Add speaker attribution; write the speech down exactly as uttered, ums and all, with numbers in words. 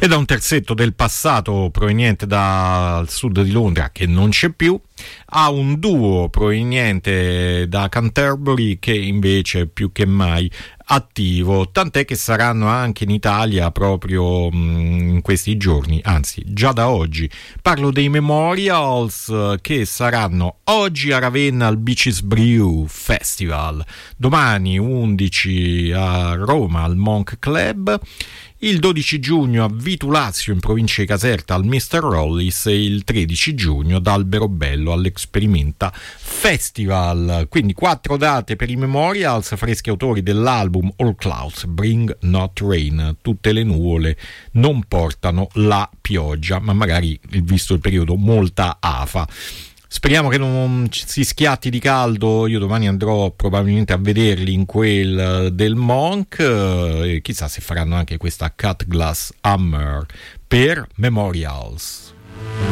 Speaker 1: e da un terzetto del passato proveniente dal sud di Londra che non c'è più, a un duo proveniente da Canterbury che invece è più che mai attivo, tant'è che saranno anche in Italia proprio mh, in questi giorni, anzi già da oggi. Parlo dei Memorials che saranno oggi a Ravenna al Beaches Brew Festival, domani undici a Roma al Monk Club, il dodici giugno a Vitulazio in provincia di Caserta al mister Rollis e il tredici giugno ad Alberobello all'Experimenta Festival. Quindi quattro date per i Memorials, freschi autori dell'album All Clouds Bring Not Rain, tutte le nuvole non portano la pioggia, ma magari, visto il periodo, molta afa. Speriamo che non si schiatti di caldo. Io domani andrò probabilmente a vederli in quel del Monk, e chissà se faranno anche questa Cut Glass Hammer per Memorials.